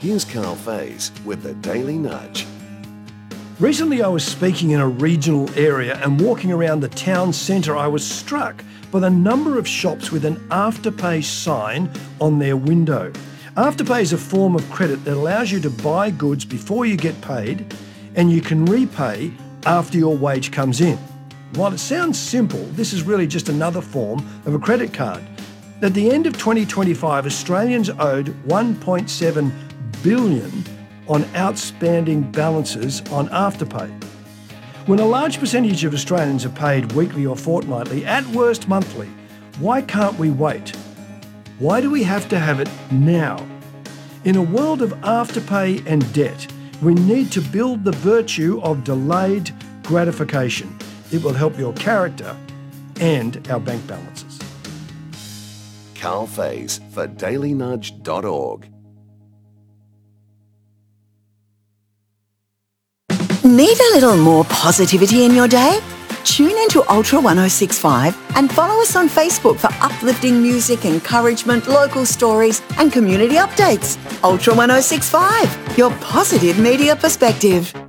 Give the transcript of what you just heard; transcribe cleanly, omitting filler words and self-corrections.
Here's Carl Faze with the Daily Nudge. Recently I was speaking in a regional area and walking around the town centre I was struck by the number of shops with an Afterpay sign on their window. Afterpay is a form of credit that allows you to buy goods before you get paid and you can repay after your wage comes in. While it sounds simple, this is really just another form of a credit card. At the end of 2025, Australians owed $1.7 billion on outstanding balances on Afterpay. When a large percentage of Australians are paid weekly or fortnightly, at worst monthly, why can't we wait? Why do we have to have it now? In a world of Afterpay and debt, we need to build the virtue of delayed gratification. It will help your character and our bank balances. Carl Faze for dailynudge.org. Need a little more positivity in your day? Tune into Ultra 1065 and follow us on Facebook for uplifting music, encouragement, local stories and community updates. Ultra 1065, your positive media perspective.